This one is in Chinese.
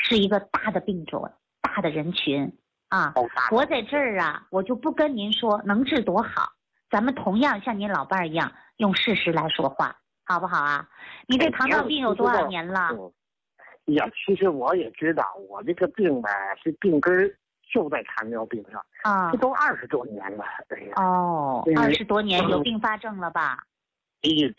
是一个大的病种，大的人群啊。我在这儿啊，我就不跟您说能治多好，咱们同样像您老伴儿一样，用事实来说话，好不好啊？你这糖尿病有多少年了？ 呀，其实我也知道，我这个病吧是病根儿就在糖尿病上啊，这都20多年了。 哦，20多年有并发症了吧？